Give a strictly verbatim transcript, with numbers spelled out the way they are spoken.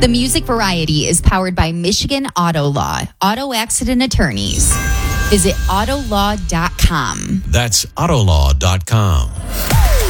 The Music Variety is powered by Michigan Auto Law, auto accident attorneys. Visit auto law dot com. That's autolaw dot com.